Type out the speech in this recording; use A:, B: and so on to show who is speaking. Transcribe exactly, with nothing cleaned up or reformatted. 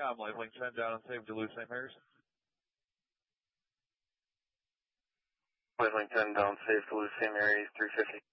A: com, Lifelink ten down and safe Duluth, Saint Mary's.
B: Lifelink ten down, safe Duluth, Saint Mary's, three fifty.